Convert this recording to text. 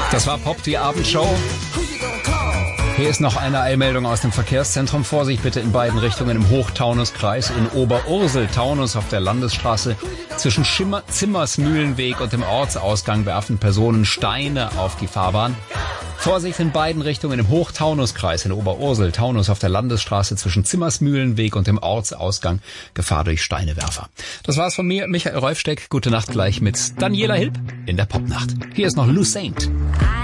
Das war Pop, die Abendshow. Hier ist noch eine Eilmeldung aus dem Verkehrszentrum. Vorsicht bitte in beiden Richtungen im Hochtaunuskreis. In Oberursel-Taunus auf der Landesstraße zwischen Zimmersmühlenweg und dem Ortsausgang werfen Personen Steine auf die Fahrbahn. Vorsicht in beiden Richtungen im Hochtaunuskreis in Oberursel-Taunus auf der Landesstraße zwischen Zimmersmühlenweg und dem Ortsausgang. Gefahr durch Steinewerfer. Das war's von mir, Michael Rolfsteck. Gute Nacht gleich mit Daniela Hilb in der Popnacht. Hier ist noch Lou Saint.